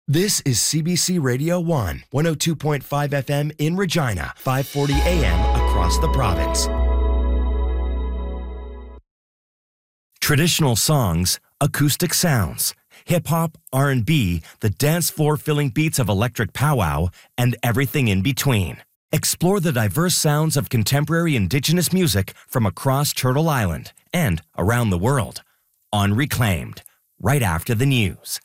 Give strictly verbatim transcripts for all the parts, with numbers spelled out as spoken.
This is C B C Radio one, one oh two point five F M in Regina, five forty A M across the province. Traditional songs, acoustic sounds, hip-hop, R and B, the dance floor-filling beats of electric powwow, and everything in between. Explore the diverse sounds of contemporary Indigenous music from across Turtle Island and around the world on Reclaimed, right after the news.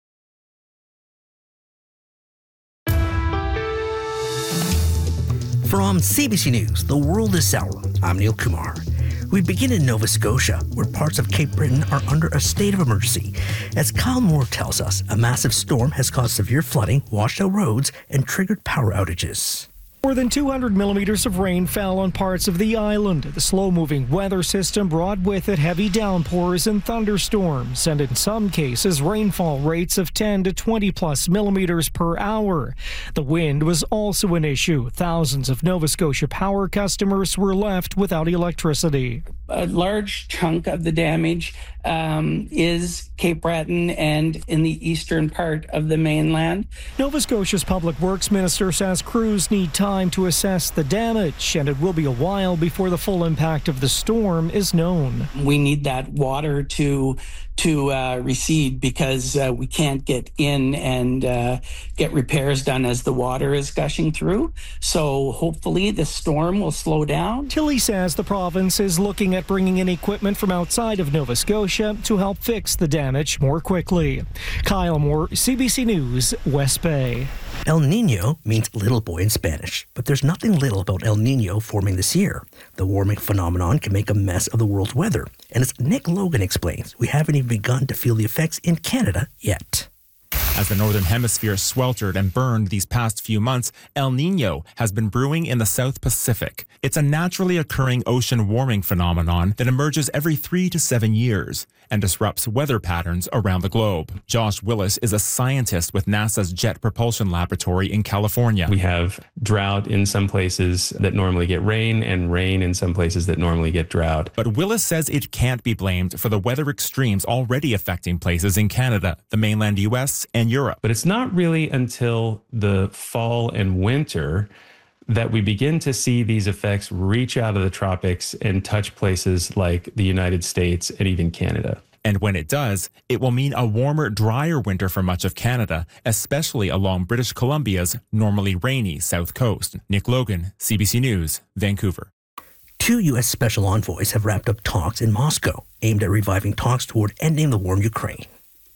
From C B C News, the world is sour. I'm Neil Kumar. We begin in Nova Scotia, where parts of Cape Breton are under a state of emergency. As Kyle Moore tells us, a massive storm has caused severe flooding, washed out roads, and triggered power outages. More than two hundred millimeters of rain fell on parts of the island. The slow-moving weather system brought with it heavy downpours and thunderstorms, and in some cases, rainfall rates of ten to twenty plus millimeters per hour. The wind was also an issue. Thousands of Nova Scotia power customers were left without electricity. A large chunk of the damage um, is Cape Breton and in the eastern part of the mainland. Nova Scotia's Public Works Minister says crews need time to assess the damage, and it will be a while before the full impact of the storm is known. We need that water to to uh, recede because uh, we can't get in and uh, get repairs done as the water is gushing through. So hopefully the storm will slow down. Tilly says the province is looking at bringing in equipment from outside of Nova Scotia to help fix the damage more quickly. Kyle Moore, C B C News, West Bay. El Nino means little boy in Spanish, but there's nothing little about El Nino forming this year. The warming phenomenon can make a mess of the world's weather, and as Nick Logan explains, we haven't even begun to feel the effects in Canada yet. As the Northern Hemisphere sweltered and burned these past few months, El Nino has been brewing in the South Pacific. It's a naturally occurring ocean warming phenomenon that emerges every three to seven years and disrupts weather patterns around the globe. Josh Willis is a scientist with NASA's Jet Propulsion Laboratory in California. We have drought in some places that normally get rain and rain in some places that normally get drought. But Willis says it can't be blamed for the weather extremes already affecting places in Canada, the mainland U S, and Europe. But it's not really until the fall and winter that we begin to see these effects reach out of the tropics and touch places like the United States and even Canada. And when it does, it will mean a warmer, drier winter for much of Canada, especially along British Columbia's normally rainy south coast. Nick Logan, C B C News, Vancouver. Two U S special envoys have wrapped up talks in Moscow aimed at reviving talks toward ending the war in Ukraine.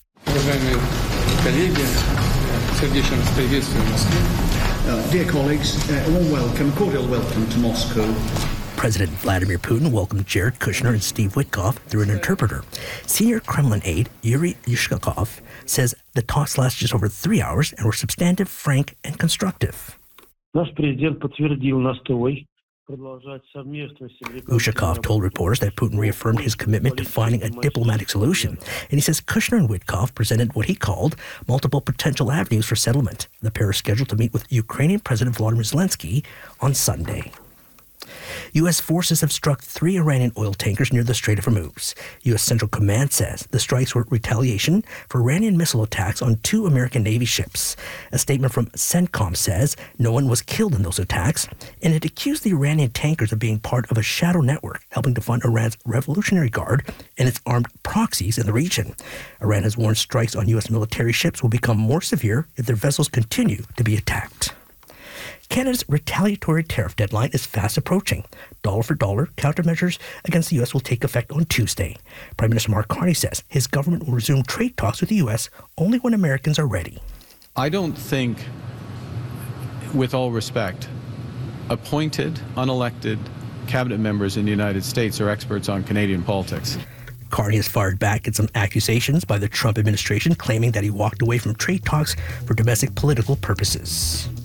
Uh, dear colleagues, uh, a warm welcome, cordial welcome to Moscow. President Vladimir Putin welcomed Jared Kushner and Steve Witkoff through an interpreter. Senior Kremlin aide Yuri Yushkov says the talks lasted just over three hours and were substantive, frank, and constructive. Ushakov told reporters that Putin reaffirmed his commitment to finding a diplomatic solution, and he says Kushner and Witkoff presented what he called multiple potential avenues for settlement. The pair are scheduled to meet with Ukrainian President Volodymyr Zelensky on Sunday. U S forces have struck three Iranian oil tankers near the Strait of Hormuz. U S Central Command says the strikes were retaliation for Iranian missile attacks on two American Navy ships. A statement from CENTCOM says no one was killed in those attacks, and it accused the Iranian tankers of being part of a shadow network helping to fund Iran's Revolutionary Guard and its armed proxies in the region. Iran has warned strikes on U S military ships will become more severe if their vessels continue to be attacked. Canada's retaliatory tariff deadline is fast approaching. Dollar-for-dollar countermeasures against the U S will take effect on Tuesday. Prime Minister Mark Carney says his government will resume trade talks with the U S only when Americans are ready. I don't think, with all respect, appointed, unelected cabinet members in the United States are experts on Canadian politics. Carney has fired back at some accusations by the Trump administration claiming that he walked away from trade talks for domestic political purposes.